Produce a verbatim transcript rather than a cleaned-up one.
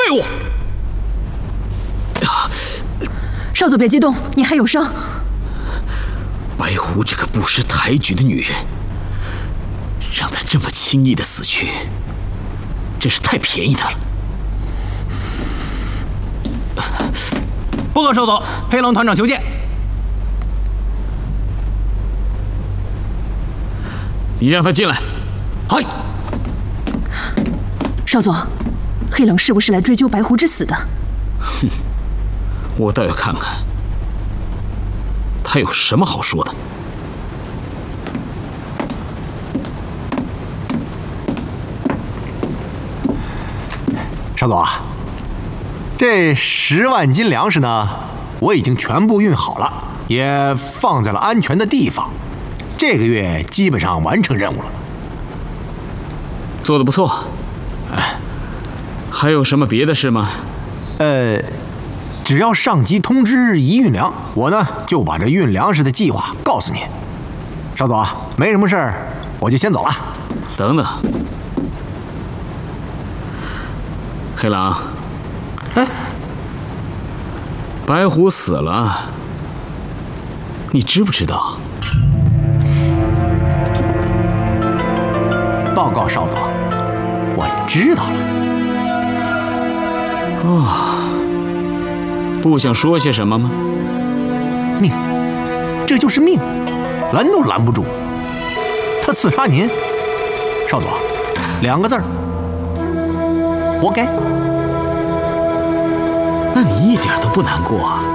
物！ 少佐别激动，你还有伤。 白狐这个不识抬举的女人，让她这么轻易的死去，真是太便宜她了。 报告少佐，黑狼团长求见。 你让他进来。 嗨。 少佐，黑狼是不是来追究白狐之死的？ 哼，我倒要看看他有什么好说的。 少佐，这十万斤粮食呢，我已经全部运好了，也放在了安全的地方。这个月基本上完成任务了。 做得不错。哎，还有什么别的事吗？ 呃，只要上级通知一运粮，我呢就把这运粮食的计划告诉您。少佐，没什么事儿，我就先走了。 等等，黑狼， 哎， 白狐死了，你知不知道？ 报告少佐，我知道了。 哦，不想说些什么吗？ 命，这就是命，拦都拦不住。他刺杀您，少佐，两个字儿，活该。 那你一点都不难过啊？